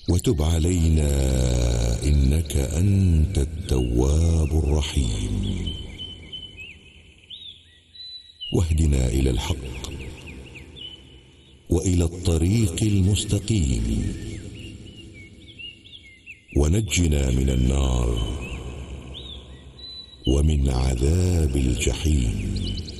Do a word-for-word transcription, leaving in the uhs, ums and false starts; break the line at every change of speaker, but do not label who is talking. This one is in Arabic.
وتب علينا إنك أنت التواب الرحيم. واهدنا إلى الحق وإلى الطريق المستقيم، ونجنا من النار ومن عذاب الجحيم.